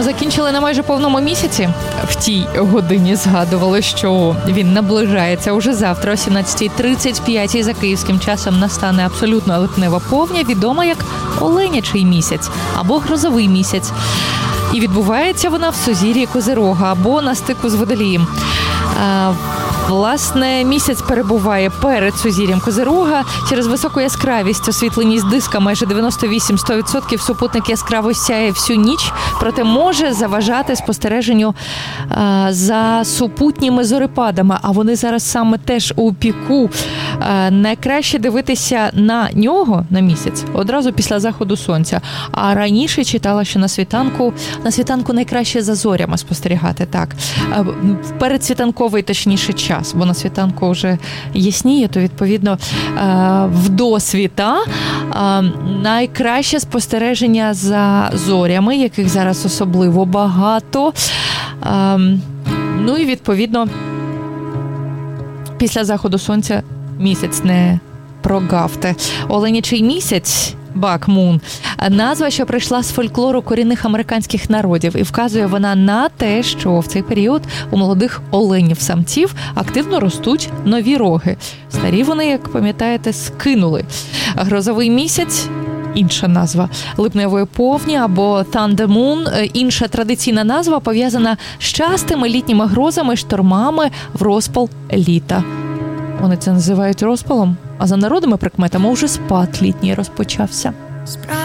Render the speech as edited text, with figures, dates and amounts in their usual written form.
Ми закінчили на майже повному місяці. В тій годині згадували, що він наближається. Уже завтра о 17:35 за київським часом настане абсолютно липнева повня, відома як Оленячий місяць або Грозовий місяць. І відбувається вона в сузір'ї Козирога або на стику з Водолієм. Власне, місяць перебуває перед сузір'ям Козирога. Через високу яскравість, освітленість диска майже 98-100%, супутник яскраво сяє всю ніч, проте може заважати спостереженню за супутніми зорепадами, а вони зараз саме теж у піку. Найкраще дивитися на нього, на місяць, одразу після заходу сонця. А раніше читала, що на світанку найкраще за зорями спостерігати, так. Передсвітанковий, точніше, час, бо на світанку вже ясніє, то, відповідно, в досвіта найкраще спостереження за зорями, яких зараз особливо багато. Ну і, відповідно, після заходу сонця місяць не прогавте. Оленячий місяць, Black Moon, назва, що прийшла з фольклору корінних американських народів, і вказує вона на те, що в цей період у молодих оленів-самців активно ростуть нові роги. Старі вони, як пам'ятаєте, скинули. Грозовий місяць – інша назва липневої повні або Thunder Moon. Інша традиційна назва пов'язана з частими літніми грозами, штормами в розпал літа. Вони це називають розпалом, а за народними прикметами вже спад літній розпочався.